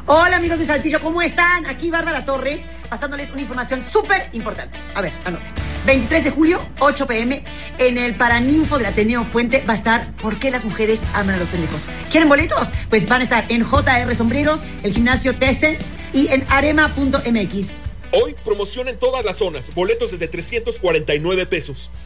Hola amigos de Saltillo, ¿cómo están? Aquí Bárbara Torres, pasándoles una información súper importante. A ver, anoten. 23 de julio, 8 p.m, en el Paraninfo del Ateneo Fuente va a estar ¿Por qué las mujeres aman a los pendejos? ¿Quieren boletos? Pues van a estar en JR Sombreros, el gimnasio Tese y en arema.mx. Hoy promoción en todas las zonas, boletos desde 349 pesos.